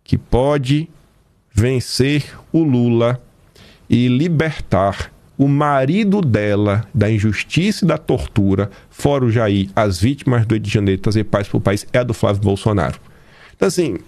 que pode vencer o Lula e libertar o marido dela da injustiça e da tortura, fora o Jair, as vítimas do 8 de janeiro, trazer paz para o país, é a do Flávio Bolsonaro. Então, assim,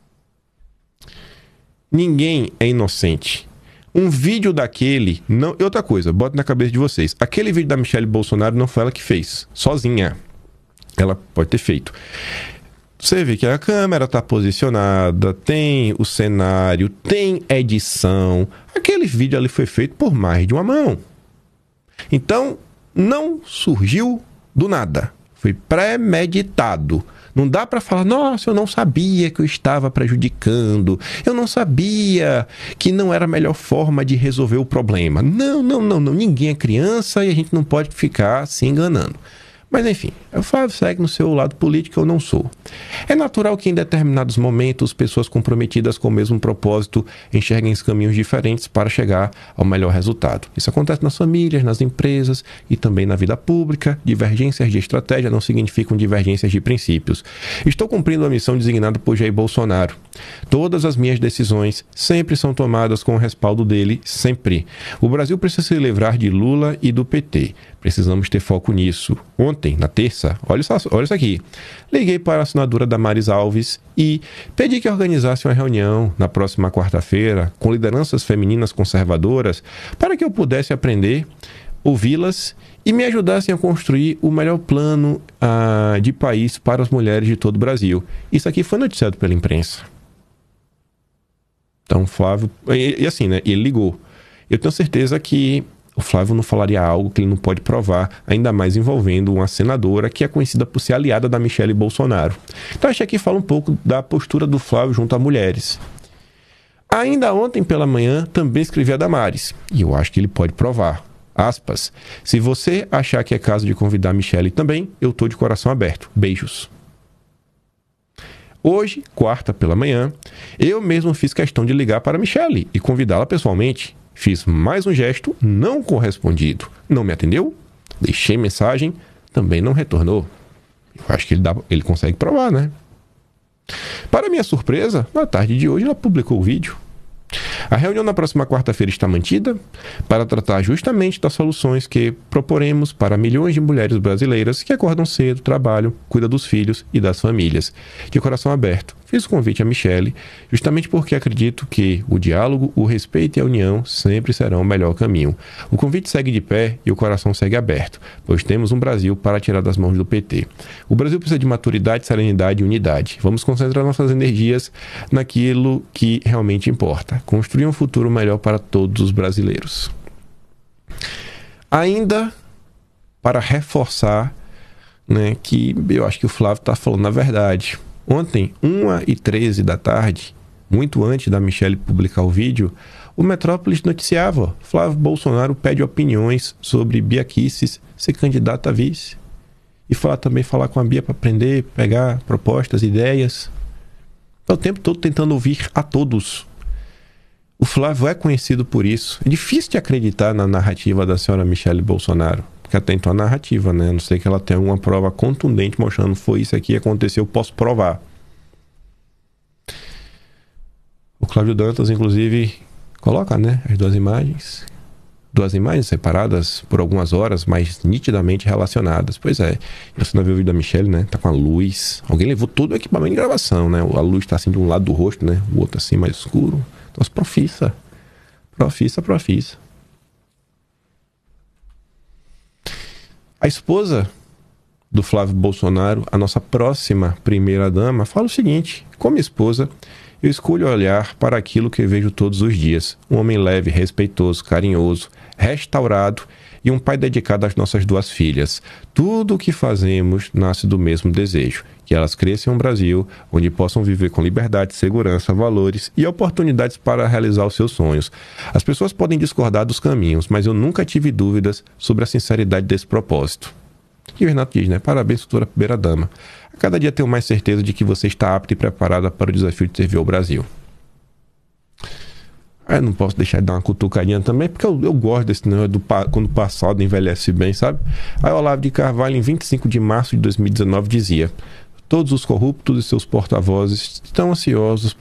ninguém é inocente. Um vídeo daquele... não. E outra coisa, bota na cabeça de vocês. Aquele vídeo da Michelle Bolsonaro não foi ela que fez, sozinha. Ela pode ter feito. Você vê que a câmera está posicionada, tem o cenário, tem edição. Aquele vídeo ali foi feito por mais de uma mão. Então, não surgiu do nada. Foi premeditado. Não dá para falar, nossa, eu não sabia que eu estava prejudicando. Eu não sabia que não era a melhor forma de resolver o problema. Não. Ninguém é criança e a gente não pode ficar se enganando. Mas enfim, o Flávio segue no seu lado político, eu não sou. É natural que em determinados momentos pessoas comprometidas com o mesmo propósito enxerguem caminhos diferentes para chegar ao melhor resultado. Isso acontece nas famílias, nas empresas e também na vida pública. Divergências de estratégia não significam divergências de princípios. Estou cumprindo a missão designada por Jair Bolsonaro. Todas as minhas decisões sempre são tomadas com o respaldo dele, sempre. O Brasil precisa se livrar de Lula e do PT. Precisamos ter foco nisso. Ontem, na terça, olha isso aqui. Liguei para a assinadora Damares Alves e pedi que organizasse uma reunião na próxima quarta-feira com lideranças femininas conservadoras para que eu pudesse aprender, ouvi-las e me ajudassem a construir o melhor plano de país para as mulheres de todo o Brasil. Isso aqui foi noticiado pela imprensa. Então, Flávio... E assim, né? Ele ligou. Eu tenho certeza que o Flávio não falaria algo que ele não pode provar, ainda mais envolvendo uma senadora que é conhecida por ser aliada da Michelle Bolsonaro. Então, acho que aqui fala um pouco da postura do Flávio junto a mulheres. Ainda ontem pela manhã, também escrevi a Damares, e eu acho que ele pode provar. Aspas. Se você achar que é caso de convidar a Michelle também, eu estou de coração aberto. Beijos. Hoje, quarta pela manhã, eu mesmo fiz questão de ligar para a Michelle e convidá-la pessoalmente. Fiz mais um gesto não correspondido. Não me atendeu, deixei mensagem, também não retornou. Eu acho que ele consegue provar, né? Para minha surpresa, na tarde de hoje ela publicou o vídeo. A reunião na próxima quarta-feira está mantida para tratar justamente das soluções que proporemos para milhões de mulheres brasileiras que acordam cedo, trabalham, cuidam dos filhos e das famílias. De coração aberto, fiz o convite a Michelle justamente porque acredito que o diálogo, o respeito e a união sempre serão o melhor caminho. O convite segue de pé e o coração segue aberto, pois temos um Brasil para tirar das mãos do PT. O Brasil precisa de maturidade, serenidade e unidade. Vamos concentrar nossas energias naquilo que realmente importa. Construir um futuro melhor para todos os brasileiros. Ainda para reforçar, né, que eu acho que o Flávio está falando a verdade. Ontem, 1h13 da tarde, muito antes da Michelle publicar o vídeo, o Metrópolis noticiava: Flávio Bolsonaro pede opiniões sobre Bia Kicis ser candidata a vice. E também falar com a Bia para aprender, pegar propostas, ideias. Está o tempo todo tentando ouvir a todos. O Flávio é conhecido por isso. É difícil de acreditar na narrativa da senhora Michelle Bolsonaro. Porque até então a narrativa, né? A não sei que ela tenha uma prova contundente mostrando foi isso aqui, aconteceu, eu posso provar. O Cláudio Dantas, inclusive, coloca, né, as duas imagens separadas por algumas horas, mas nitidamente relacionadas. Pois é, você não viu o vídeo da Michelle, né? Tá com a luz. Alguém levou todo o equipamento de gravação, né? A luz tá assim de um lado do rosto, né? O outro assim mais escuro. Então, profissa. A esposa do Flávio Bolsonaro, a nossa próxima primeira-dama, fala o seguinte: como esposa, eu escolho olhar para aquilo que vejo todos os dias. Um homem leve, respeitoso, carinhoso, restaurado e um pai dedicado às nossas duas filhas. Tudo o que fazemos nasce do mesmo desejo: que elas cresçam em um Brasil onde possam viver com liberdade, segurança, valores e oportunidades para realizar os seus sonhos. As pessoas podem discordar dos caminhos, mas eu nunca tive dúvidas sobre a sinceridade desse propósito. E o Renato diz, né? Parabéns, futura primeira-dama. A cada dia tenho mais certeza de que você está apta e preparada para o desafio de servir ao Brasil. Eu não posso deixar de dar uma cutucadinha também, porque eu gosto desse negócio quando o passado envelhece bem, sabe? Aí o Olavo de Carvalho, em 25 de março de 2019, dizia: todos os corruptos e seus porta-vozes estão ansiosos